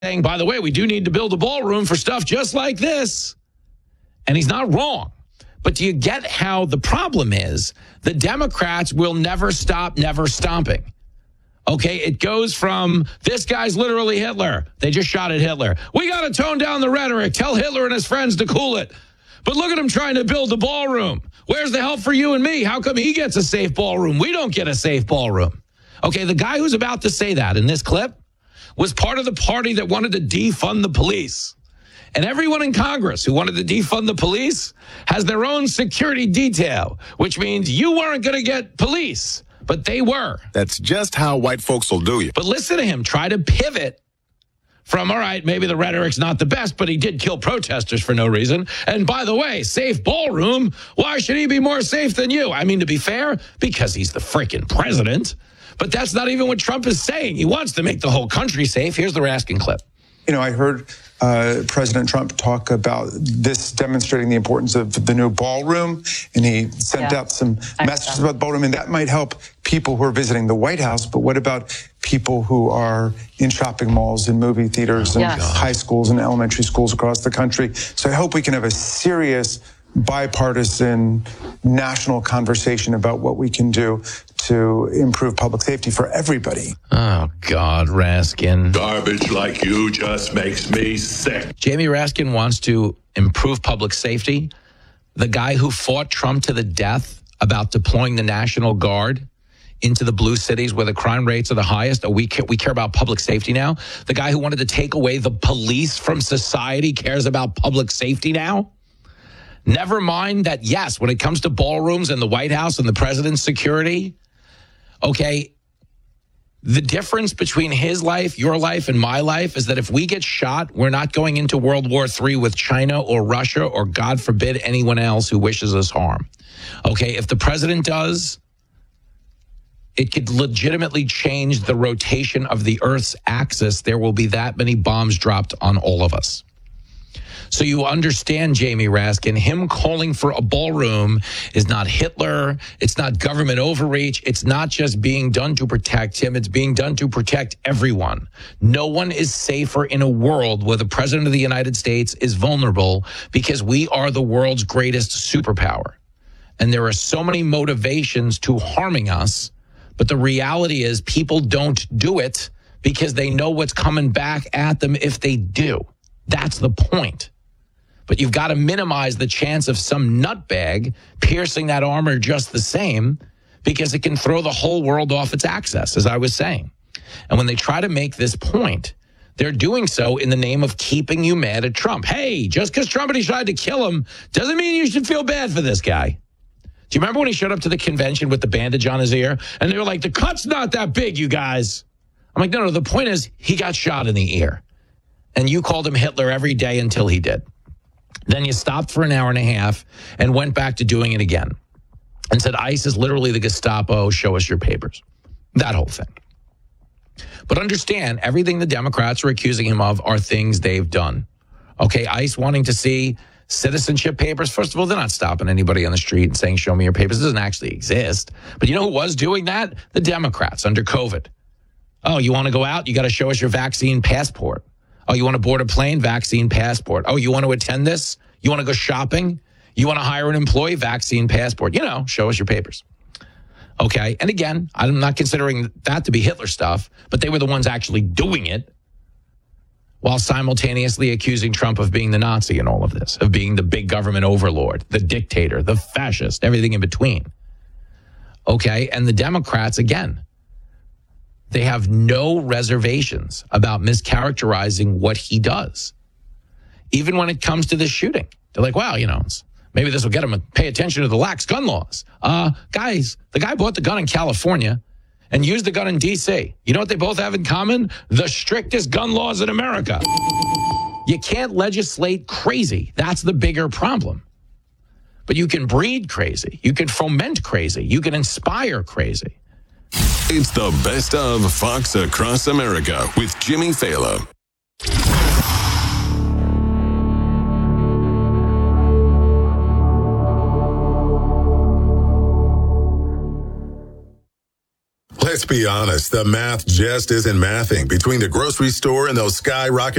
saying, by the way, we do need to build a ballroom for stuff just like this. And he's not wrong. But do you get how the problem is? The Democrats will never stop, never stomping. Okay, it goes from this guy's literally Hitler. They just shot at Hitler. We got to tone down the rhetoric. Tell Hitler and his friends to cool it. But look at him trying to build the ballroom. Where's the help for you and me? How come he gets a safe ballroom? We don't get a safe ballroom. Okay, the guy who's about to say that in this clip was part of the party that wanted to defund the police. And everyone in Congress who wanted to defund the police has their own security detail, which means you weren't going to get police, but they were. That's just how white folks will do you. But listen to him try to pivot from, all right, maybe the rhetoric's not the best, but he did kill protesters for no reason. And by the way, safe ballroom, why should he be more safe than you? I mean, to be fair, because he's the freaking president. But that's not even what Trump is saying. He wants to make the whole country safe. Here's the Raskin clip. You know, I heard President Trump talk about this demonstrating the importance of the new ballroom, and he sent out some messages about the ballroom, and that might help people who are visiting the White House. But what about people who are in shopping malls and movie theaters and high schools and elementary schools across the country? So I hope we can have a serious bipartisan national conversation about what we can do to improve public safety for everybody. Oh, God, Raskin. Garbage like you just makes me sick. Jamie Raskin wants to improve public safety. The guy who fought Trump to the death about deploying the National Guard into the blue cities where the crime rates are the highest. We care about public safety now. The guy who wanted to take away the police from society cares about public safety now. Never mind that, yes, when it comes to ballrooms and the White House and the president's security, okay, the difference between his life, your life, and my life is that if we get shot, we're not going into World War III with China or Russia or, God forbid, anyone else who wishes us harm. Okay, if the president does, it could legitimately change the rotation of the Earth's axis. There will be that many bombs dropped on all of us. So you understand, Jamie Raskin, him calling for a ballroom is not Hitler. It's not government overreach. It's not just being done to protect him. It's being done to protect everyone. No one is safer in a world where the president of the United States is vulnerable because we are the world's greatest superpower. And there are so many motivations to harming us. But the reality is people don't do it because they know what's coming back at them if they do. That's the point. But you've got to minimize the chance of some nutbag piercing that armor just the same because it can throw the whole world off its axis, as I was saying. And when they try to make this point, they're doing so in the name of keeping you mad at Trump. Hey, just because Trump tried to kill him doesn't mean you should feel bad for this guy. Do you remember when he showed up to the convention with the bandage on his ear? And they were like, the cut's not that big, you guys. I'm like, no, the point is he got shot in the ear. And you called him Hitler every day until he did. Then you stopped for an hour and a half and went back to doing it again and said, ICE is literally the Gestapo. Show us your papers. That whole thing. But understand, everything the Democrats are accusing him of are things they've done. Okay, ICE wanting to see citizenship papers. First of all, they're not stopping anybody on the street and saying, show me your papers. It doesn't actually exist. But you know who was doing that? The Democrats under COVID. Oh, you want to go out? You got to show us your vaccine passport. Oh, you want to board a plane? Vaccine passport. Oh, you want to attend this? You want to go shopping? You want to hire an employee? Vaccine passport. You know, show us your papers. Okay. And again, I'm not considering that to be Hitler stuff, but they were the ones actually doing it while simultaneously accusing Trump of being the Nazi in all of this, of being the big government overlord, the dictator, the fascist, everything in between. Okay. And the Democrats, again, they have no reservations about mischaracterizing what he does. Even when it comes to this shooting, they're like, wow, maybe this will get him to pay attention to the lax gun laws. Guys, the guy bought the gun in California and used the gun in D.C. You know what they both have in common? The strictest gun laws in America. You can't legislate crazy. That's the bigger problem. But you can breed crazy. You can foment crazy. You can inspire crazy. It's the best of Fox Across America with Jimmy Fallon. Let's be honest, the math just isn't mathing between the grocery store and those skyrocketing